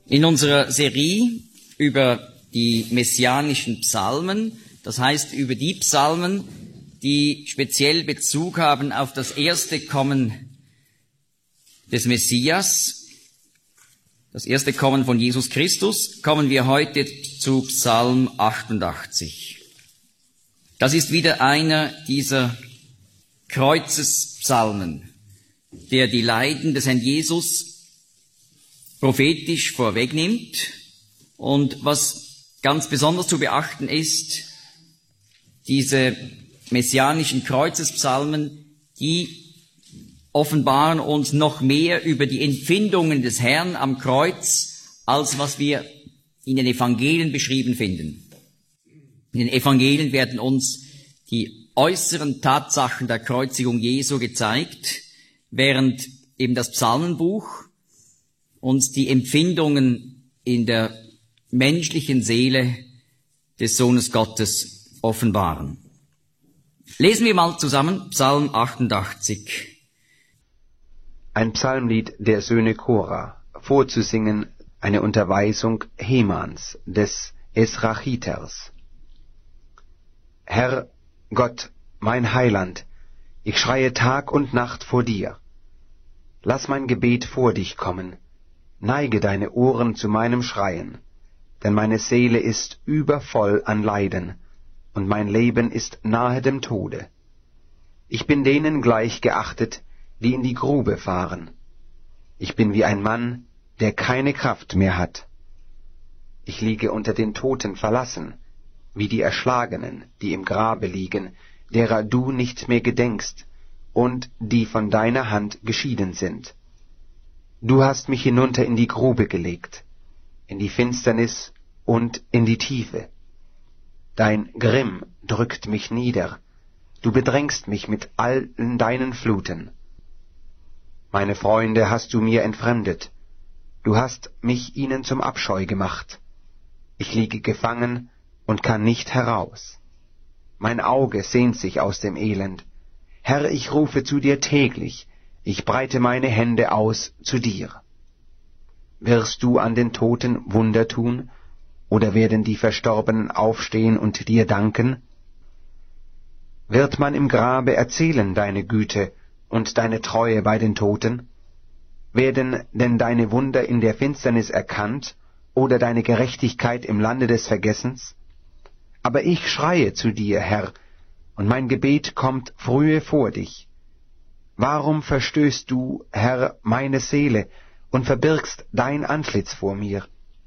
In unserer Serie über die messianischen Psalmen, das heißt über die Psalmen, die speziell Bezug haben auf das erste Kommen des Messias, das erste Kommen von Jesus Christus, kommen wir heute zu Psalm 88. Das ist wieder einer dieser Kreuzespsalmen, der die Leiden des Herrn Jesus prophetisch vorwegnimmt. Und was ganz besonders zu beachten ist, diese messianischen Kreuzespsalmen, die offenbaren uns noch mehr über die Empfindungen des Herrn am Kreuz, als was wir in den Evangelien beschrieben finden. In den Evangelien werden uns die äußeren Tatsachen der Kreuzigung Jesu gezeigt, während eben das Psalmenbuch uns die Empfindungen in der menschlichen Seele des Sohnes Gottes offenbaren. Lesen wir mal zusammen Psalm 88. Ein Psalmlied der Söhne Korah, vorzusingen eine Unterweisung Hemans, des Esrachiters. Herr Gott, mein Heiland, ich schreie Tag und Nacht vor dir. Lass mein Gebet vor dich kommen, neige deine Ohren zu meinem Schreien, denn meine Seele ist übervoll an Leiden, und mein Leben ist nahe dem Tode. Ich bin denen gleich geachtet, die in die Grube fahren. Ich bin wie ein Mann, der keine Kraft mehr hat. Ich liege unter den Toten verlassen, wie die Erschlagenen, die im Grabe liegen, derer du nicht mehr gedenkst und die von deiner Hand geschieden sind. Du hast mich hinunter in die Grube gelegt, in die Finsternis und in die Tiefe. Dein Grimm drückt mich nieder, du bedrängst mich mit allen deinen Fluten. Meine Freunde hast du mir entfremdet, du hast mich ihnen zum Abscheu gemacht. Ich liege gefangen und kann nicht heraus. Mein Auge sehnt sich aus dem Elend. Herr, ich rufe zu dir täglich, ich breite meine Hände aus zu dir. Wirst du an den Toten Wunder tun, oder werden die Verstorbenen aufstehen und dir danken? Wird man im Grabe erzählen deine Güte und deine Treue bei den Toten? Werden denn deine Wunder in der Finsternis erkannt oder deine Gerechtigkeit im Lande des Vergessens? Aber ich schreie zu dir, Herr, und mein Gebet kommt frühe vor dich. Warum verstößt du, Herr, meine Seele und verbirgst dein Antlitz vor mir?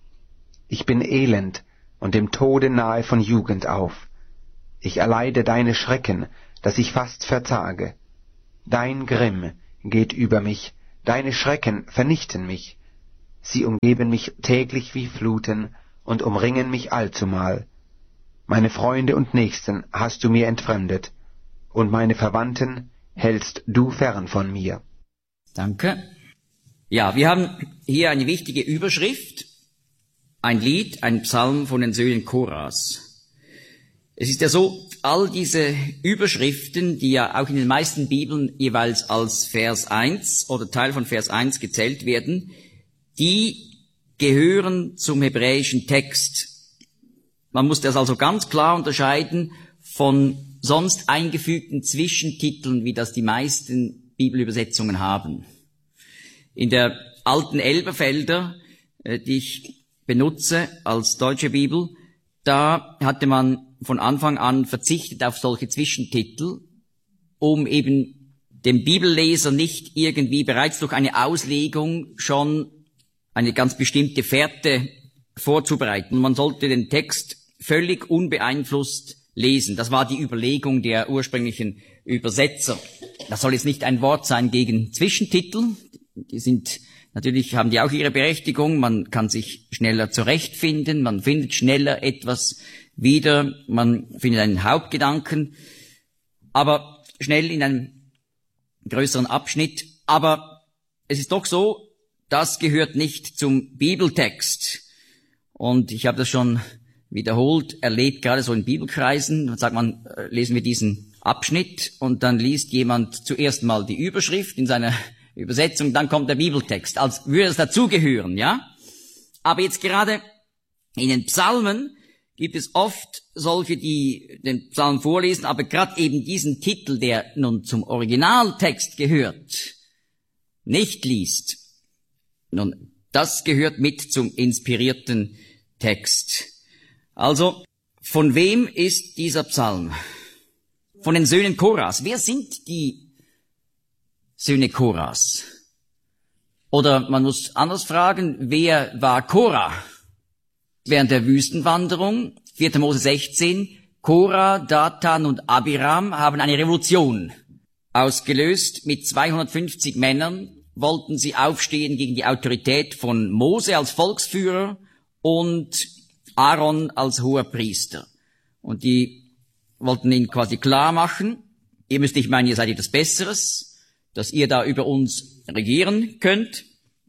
Ich bin elend und dem Tode nahe von Jugend auf. Ich erleide deine Schrecken, dass ich fast verzage. Dein Grimm geht über mich, deine Schrecken vernichten mich. Sie umgeben mich täglich wie Fluten und umringen mich allzumal. Meine Freunde und Nächsten hast du mir entfremdet, und meine Verwandten hältst du fern von mir. Danke. Ja, wir haben hier eine wichtige Überschrift, ein Lied, ein Psalm von den Söhnen Korahs. Es ist ja so, all diese Überschriften, die ja auch in den meisten Bibeln jeweils als Vers 1 oder Teil von Vers 1 gezählt werden, die gehören zum hebräischen Text. Man muss das also ganz klar unterscheiden von sonst eingefügten Zwischentiteln, wie das die meisten Bibelübersetzungen haben. In der alten Elberfelder, die ich benutze als deutsche Bibel, da hatte man von Anfang an verzichtet auf solche Zwischentitel, um eben dem Bibelleser nicht irgendwie bereits durch eine Auslegung schon eine ganz bestimmte Fährte vorzubereiten. Man sollte den Text völlig unbeeinflusst lesen. Das war die Überlegung der ursprünglichen Übersetzer. Das soll jetzt nicht ein Wort sein gegen Zwischentitel. Die sind natürlich, haben die auch ihre Berechtigung. Man kann sich schneller zurechtfinden. Man findet schneller etwas wieder. Man findet einen Hauptgedanken. Aber schnell in einem größeren Abschnitt. Aber es ist doch so, das gehört nicht zum Bibeltext. Und ich habe das schon wiederholt erlebt, gerade so in Bibelkreisen. Dann sagt man, lesen wir diesen Abschnitt und dann liest jemand zuerst mal die Überschrift in seiner Übersetzung, dann kommt der Bibeltext, als würde es dazugehören, ja? Aber jetzt gerade in den Psalmen gibt es oft solche, die den Psalm vorlesen, aber gerade eben diesen Titel, der nun zum Originaltext gehört, nicht liest. Nun, das gehört mit zum inspirierten Text. Also, von wem ist dieser Psalm? Von den Söhnen Koras. Wer sind die Söhne Koras? Oder man muss anders fragen, wer war Korah? Während der Wüstenwanderung, 4. Mose 16, Korah, Datan und Abiram haben eine Revolution ausgelöst. Mit 250 Männern wollten sie aufstehen gegen die Autorität von Mose als Volksführer und Aaron als Hoherpriester. Und die wollten ihn quasi klar machen, ihr müsst nicht meinen, ihr seid etwas Besseres, dass ihr da über uns regieren könnt.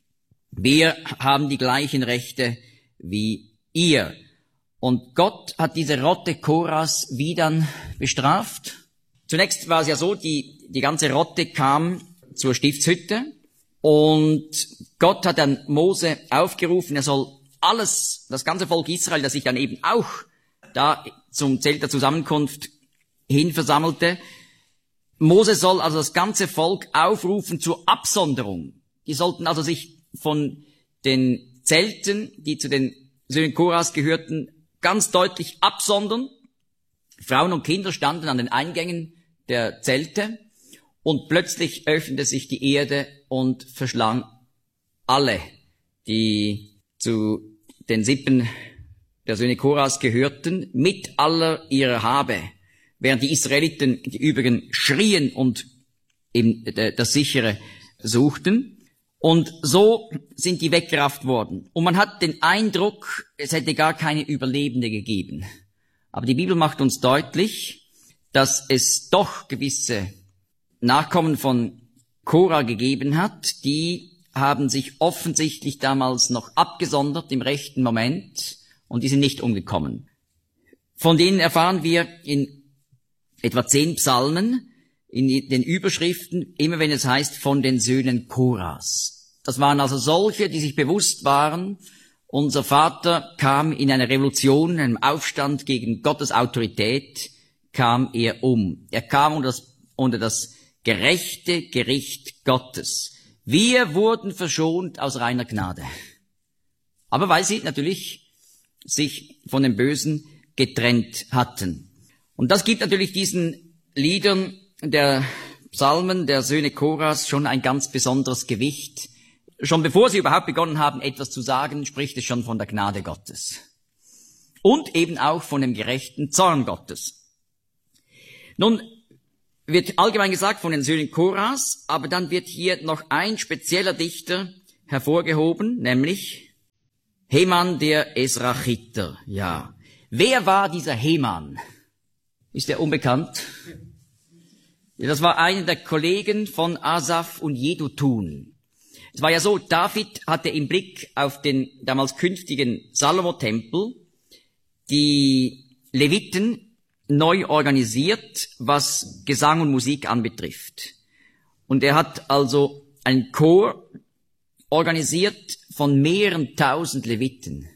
Wir haben die gleichen Rechte wie ihr. Und Gott hat diese Rotte Koras wie dann bestraft. Zunächst war es ja so, die ganze Rotte kam zur Stiftshütte und Gott hat dann Mose aufgerufen, er soll das ganze Volk Israel, das sich dann eben auch da zum Zelt der Zusammenkunft hin versammelte. Mose soll also das ganze Volk aufrufen zur Absonderung. Die sollten also sich von den Zelten, die zu den Söhnen Koras gehörten, ganz deutlich absondern. Frauen und Kinder standen an den Eingängen der Zelte und plötzlich öffnete sich die Erde und verschlang alle, die zu den Sippen der Söhne Koras gehörten, mit aller ihrer Habe, während die Israeliten, die übrigen, schrien und eben das Sichere suchten. Und so sind die weggerafft worden. Und man hat den Eindruck, es hätte gar keine Überlebende gegeben. Aber die Bibel macht uns deutlich, dass es doch gewisse Nachkommen von Korah gegeben hat, die haben sich offensichtlich damals noch abgesondert im rechten Moment und die sind nicht umgekommen. Von denen erfahren wir in etwa 10 Psalmen, in den Überschriften, immer wenn es heißt, von den Söhnen Koras. Das waren also solche, die sich bewusst waren, unser Vater kam in einer Revolution, einem Aufstand gegen Gottes Autorität, kam er um. Er kam unter das gerechte Gericht Gottes. Wir wurden verschont aus reiner Gnade. Aber weil sie natürlich sich von dem Bösen getrennt hatten. Und das gibt natürlich diesen Liedern der Psalmen der Söhne Koras schon ein ganz besonderes Gewicht. Schon bevor sie überhaupt begonnen haben, etwas zu sagen, spricht es schon von der Gnade Gottes. Und eben auch von dem gerechten Zorn Gottes. Nun wird allgemein gesagt von den Söhnen Koras, aber dann wird hier noch ein spezieller Dichter hervorgehoben, nämlich Heman der Esrachiter. Ja. Wer war dieser Heman? Ist er unbekannt? Ja, das war einer der Kollegen von Asaf und Jedutun. Es war ja so, David hatte im Blick auf den damals künftigen Salomo-Tempel die Leviten neu organisiert, was Gesang und Musik anbetrifft. Und er hat also einen Chor organisiert von mehreren tausend Leviten.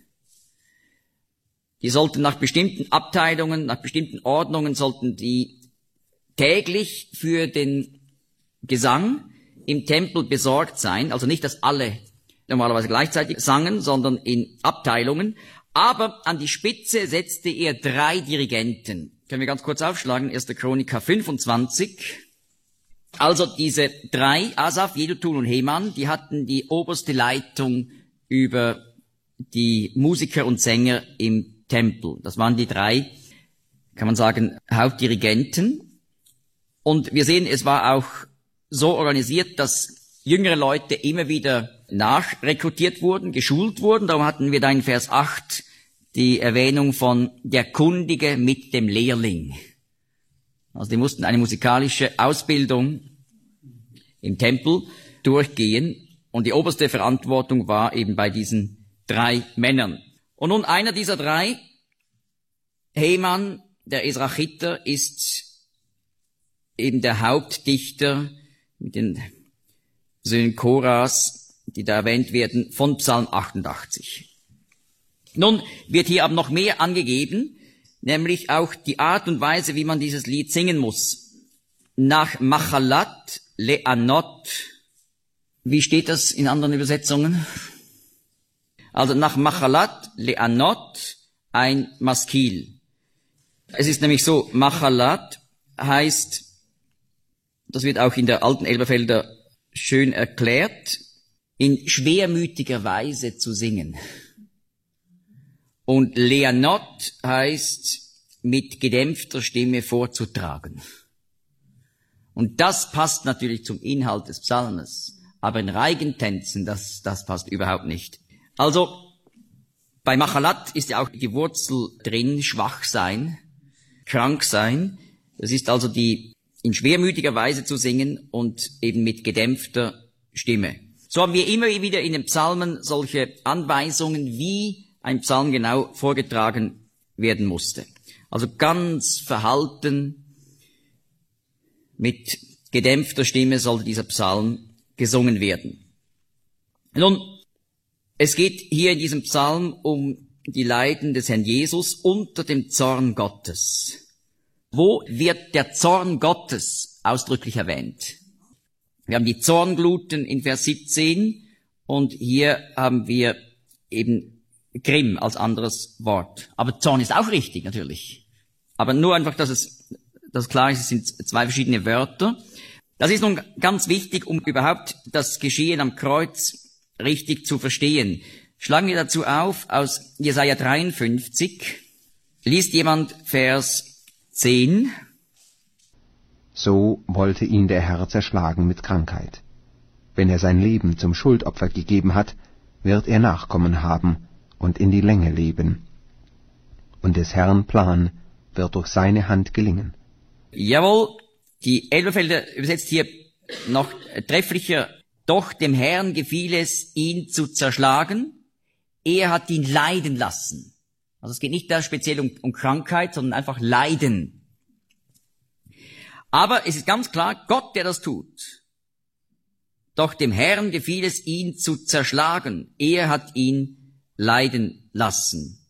Die sollten nach bestimmten Abteilungen, nach bestimmten Ordnungen, sollten die täglich für den Gesang im Tempel besorgt sein, also nicht, dass alle normalerweise gleichzeitig sangen, sondern in Abteilungen, aber an die Spitze setzte er 3 Dirigenten. Können wir ganz kurz aufschlagen, 1. Chroniker 25. Also diese 3, Asaf, Jedutun und Heman, die hatten die oberste Leitung über die Musiker und Sänger im Tempel. Das waren die 3, kann man sagen, Hauptdirigenten. Und wir sehen, es war auch so organisiert, dass jüngere Leute immer wieder nachrekrutiert wurden, geschult wurden. Darum hatten wir da in Vers 8 die Erwähnung von der Kundige mit dem Lehrling. Also die mussten eine musikalische Ausbildung im Tempel durchgehen und die oberste Verantwortung war eben bei diesen 3 Männern. Und nun einer dieser 3, Heman, der Esrachiter, ist eben der Hauptdichter mit den Söhnen Koras, die da erwähnt werden, von Psalm 88. Nun wird hier aber noch mehr angegeben, nämlich auch die Art und Weise, wie man dieses Lied singen muss. Nach Machalat Le'anot. Wie steht das in anderen Übersetzungen? Also nach Machalat Le'anot ein Maskil. Es ist nämlich so, Machalat heißt, das wird auch in der alten Elberfelder schön erklärt, in schwermütiger Weise zu singen. Und Le'anot heißt, mit gedämpfter Stimme vorzutragen. Und das passt natürlich zum Inhalt des Psalmes. Aber in Reigentänzen, das passt überhaupt nicht. Also, bei Machalat ist ja auch die Wurzel drin, schwach sein, krank sein. Das ist also die in schwermütiger Weise zu singen und eben mit gedämpfter Stimme. So haben wir immer wieder in den Psalmen solche Anweisungen, wie ein Psalm genau vorgetragen werden musste. Also ganz verhalten, mit gedämpfter Stimme sollte dieser Psalm gesungen werden. Nun, es geht hier in diesem Psalm um die Leiden des Herrn Jesus unter dem Zorn Gottes. Wo wird der Zorn Gottes ausdrücklich erwähnt? Wir haben die Zorngluten in Vers 17 und hier haben wir eben Grimm als anderes Wort. Aber Zorn ist auch richtig, natürlich. Aber nur einfach, dass klar ist, es sind zwei verschiedene Wörter. Das ist nun ganz wichtig, um überhaupt das Geschehen am Kreuz richtig zu verstehen. Schlagen wir dazu auf aus Jesaja 53. Liest jemand Vers 10? So wollte ihn der Herr zerschlagen mit Krankheit. Wenn er sein Leben zum Schuldopfer gegeben hat, wird er Nachkommen haben und in die Länge leben. Und des Herrn Plan wird durch seine Hand gelingen. Jawohl, die Elberfelder übersetzt hier noch trefflicher. Doch dem Herrn gefiel es, ihn zu zerschlagen. Er hat ihn leiden lassen. Also es geht nicht da speziell um Krankheit, sondern einfach Leiden. Aber es ist ganz klar, Gott, der das tut. Doch dem Herrn gefiel es, ihn zu zerschlagen. Er hat ihn leiden lassen.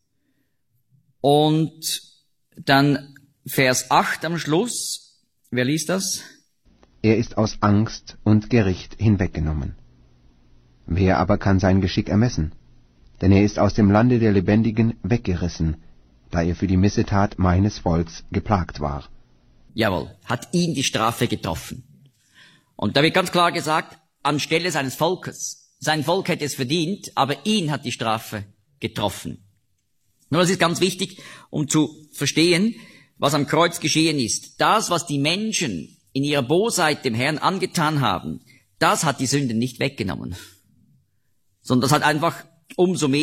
Und dann Vers 8 am Schluss. Wer liest das? Er ist aus Angst und Gericht hinweggenommen. Wer aber kann sein Geschick ermessen? Denn er ist aus dem Lande der Lebendigen weggerissen, da er für die Missetat meines Volks geplagt war. Jawohl, hat ihn die Strafe getroffen. Und da wird ganz klar gesagt, anstelle seines Volkes. Sein Volk hätte es verdient, aber ihn hat die Strafe getroffen. Nur das ist ganz wichtig, um zu verstehen, was am Kreuz geschehen ist. Das, was die Menschen in ihrer Bosheit dem Herrn angetan haben, das hat die Sünde nicht weggenommen. Sondern das hat einfach umso mehr